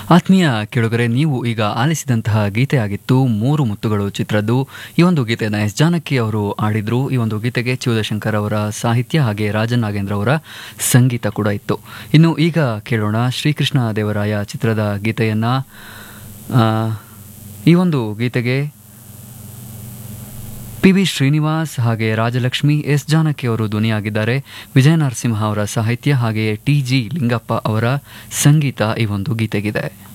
ಆತ್ಮೀಯ ಕೇಳುಗರೆ, ನೀವು ಈಗ ಆಲಿಸಿದಂತಹ ಗೀತೆ ಆಗಿತ್ತು ಮೂರು ಮುತ್ತುಗಳು ಚಿತ್ರದ್ದು. ಈ ಒಂದು ಗೀತೆಯನ್ನು ಎಸ್ ಜಾನಕಿ ಅವರು ಆಡಿದ್ರು. ಈ ಒಂದು ಗೀತೆಗೆ ಶಿವಶಂಕರ್ ಅವರ ಸಾಹಿತ್ಯ ಹಾಗೆ ರಾಜನ್ ನಾಗೇಂದ್ರ ಅವರ ಸಂಗೀತ ಕೂಡ ಇತ್ತು. ಇನ್ನು ಈಗ ಕೇಳೋಣ ಶ್ರೀಕೃಷ್ಣ ದೇವರಾಯ ಚಿತ್ರದ ಗೀತೆಯನ್ನ. ಈ ಒಂದು ಗೀತೆಗೆ ಪಿ.ಬಿ. ಶ್ರೀನಿವಾಸ್ ಹಾಗೆ ರಾಜಲಕ್ಷ್ಮಿ, ಎಸ್ ಜಾನಕಿ ಅವರು ಧ್ವನಿಯಾಗಿದ್ದಾರೆ. ವಿಜಯ ನರಸಿಂಹ ಅವರ ಸಾಹಿತ್ಯ ಹಾಗೆಯೇ ಟಿ.ಜಿ. ಲಿಂಗಪ್ಪ ಅವರ ಸಂಗೀತ ಈ ಒಂದು ಗೀತೆಗಿದೆ.